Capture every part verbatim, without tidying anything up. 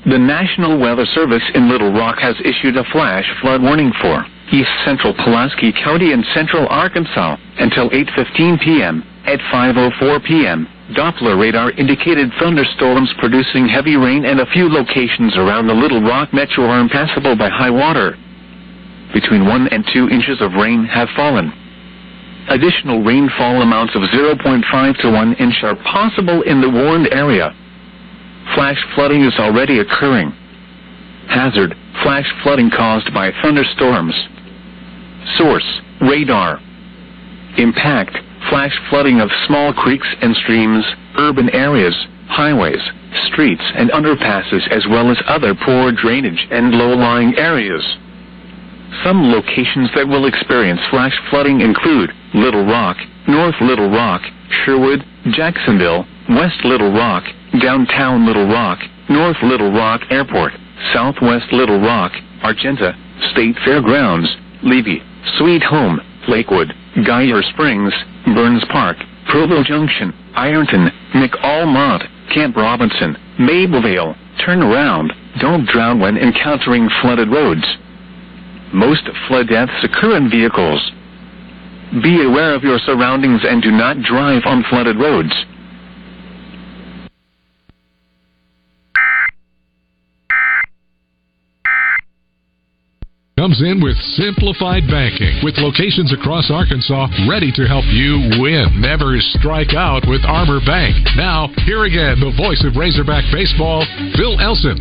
The National Weather Service in Little Rock has issued a flash flood warning for east central Pulaski County and central Arkansas until eight fifteen p.m. At five oh four p.m., Doppler radar indicated thunderstorms producing heavy rain, and a few locations around the Little Rock metro are impassable by high water. Between one and two inches of rain have fallen. Additional rainfall amounts of zero point five to one inch are possible in the warned area. Flash flooding is already occurring. Hazard: flash flooding caused by thunderstorms. Source: radar. Impact: flash flooding of small creeks and streams, urban areas, highways, streets, and underpasses, as well as other poor drainage and low-lying areas. Some locations that will experience flash flooding include Little Rock, North Little Rock, Sherwood, Jacksonville, West Little Rock, Downtown Little Rock, North Little Rock Airport, Southwest Little Rock, Argenta, State Fairgrounds, Levy, Sweet Home, Lakewood, Geyer Springs, Burns Park, Provo Junction, Ironton, McAlmont, Camp Robinson, Mableville. Turn around. Don't drown when encountering flooded roads. Most flood deaths occur in vehicles. Be aware of your surroundings and do not drive on flooded roads. Comes in with simplified banking, with locations across Arkansas ready to help you win. Never strike out with Armor Bank. Now, here again, the voice of Razorback baseball, Phil Elson.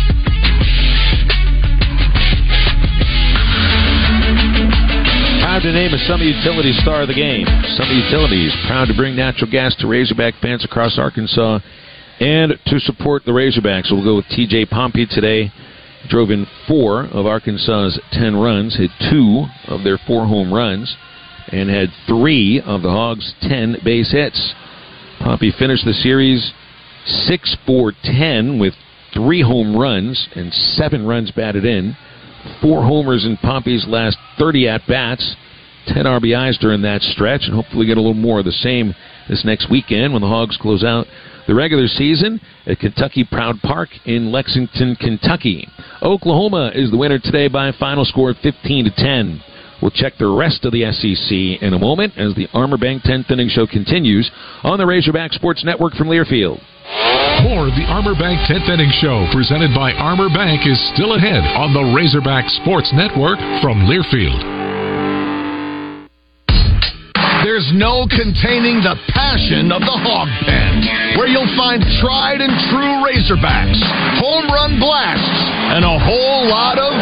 Proud to name a Summit Utilities star of the game. Summit Utilities, proud to bring natural gas to Razorback fans across Arkansas and to support the Razorbacks. We'll go with T J Pompey today. Drove in four of Arkansas's ten runs, hit two of their four home runs, and had three of the Hogs' ten base hits. Pompey finished the series six for ten with three home runs and seven runs batted in. Four homers in Pompey's last thirty at-bats, ten R B Is during that stretch, and hopefully get a little more of the same this next weekend when the Hogs close out the regular season at Kentucky Proud Park in Lexington, Kentucky. Oklahoma is the winner today by a final score of fifteen to ten. We'll check the rest of the S E C in a moment as the Armor Bank tenth Inning Show continues on the Razorback Sports Network from Learfield. More of the Armor Bank tenth Inning Show presented by Armor Bank is still ahead on the Razorback Sports Network from Learfield. There's no containing the passion of the Hog Pen, where you'll find tried and true Razorbacks, home run blasts, and a whole lot of...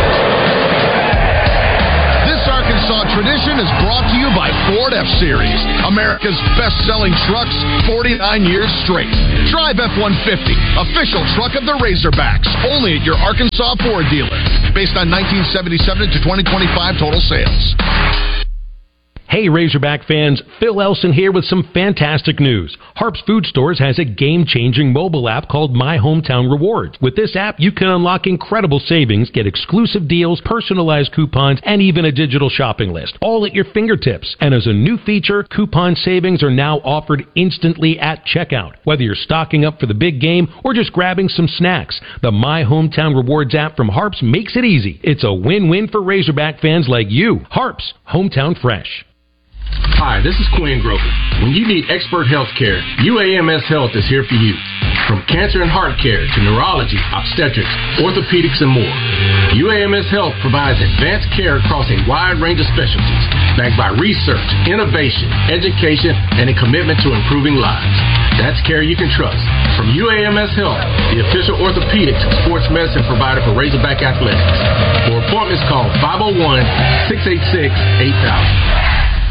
This Arkansas tradition is brought to you by Ford F-Series, America's best-selling trucks forty-nine years straight. Drive F one fifty, official truck of the Razorbacks, only at your Arkansas Ford dealer, based on nineteen seventy-seven to twenty twenty-five total sales. Hey Razorback fans, Phil Elson here with some fantastic news. Harps Food Stores has a game-changing mobile app called My Hometown Rewards. With this app, you can unlock incredible savings, get exclusive deals, personalized coupons, and even a digital shopping list, all at your fingertips. And as a new feature, coupon savings are now offered instantly at checkout. Whether you're stocking up for the big game or just grabbing some snacks, the My Hometown Rewards app from Harps makes it easy. It's a win-win for Razorback fans like you. Harps, hometown fresh. Hi, this is Quinn Grover. When you need expert health care, U A M S Health is here for you. From cancer and heart care to neurology, obstetrics, orthopedics, and more, U A M S Health provides advanced care across a wide range of specialties, backed by research, innovation, education, and a commitment to improving lives. That's care you can trust. From U A M S Health, the official orthopedics and sports medicine provider for Razorback Athletics. For appointments, call five oh one, six eight six, eight thousand.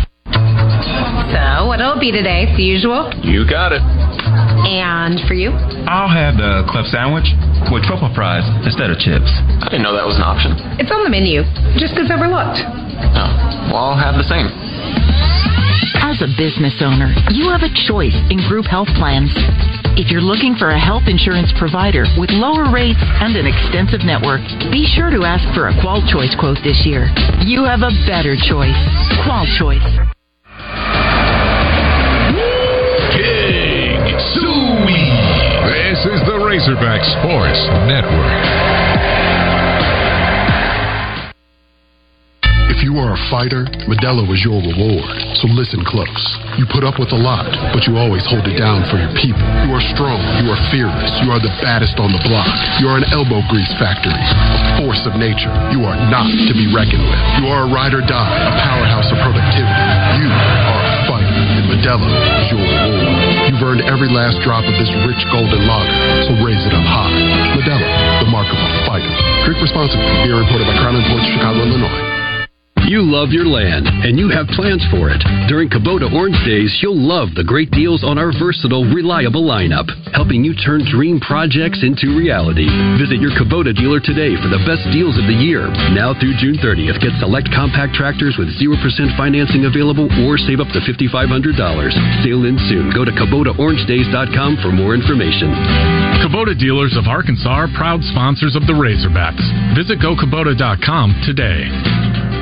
So, what'll it be today? The usual? You got it. And for you? I'll have the club sandwich with truffle fries instead of chips. I didn't know that was an option. It's on the menu. Just gets overlooked. Oh, well, I'll have the same. As a business owner, you have a choice in group health plans. If you're looking for a health insurance provider with lower rates and an extensive network, be sure to ask for a Qual Choice quote this year. You have a better choice. Qual Choice. King Suey. This is the Razorback Sports Network. If you are a fighter, Modelo is your reward. So listen close. You put up with a lot, but you always hold it down for your people. You are strong. You are fearless. You are the baddest on the block. You are an elbow grease factory, a force of nature. You are not to be reckoned with. You are a ride or die, a powerhouse of productivity. You are a fighter, and Modelo is your reward. You've earned every last drop of this rich golden lager, so raise it up high. Modelo, the mark of a fighter. Drink responsibly. Beer imported by Crown Imports, Chicago, Illinois. You love your land, and you have plans for it. During Kubota Orange Days, you'll love the great deals on our versatile, reliable lineup, helping you turn dream projects into reality. Visit your Kubota dealer today for the best deals of the year. Now through June thirtieth, get select compact tractors with zero percent financing available or save up to five thousand five hundred dollars. Sail in soon. Go to Kubota Orange Days dot com for more information. Kubota dealers of Arkansas are proud sponsors of the Razorbacks. Visit go kubota dot com today.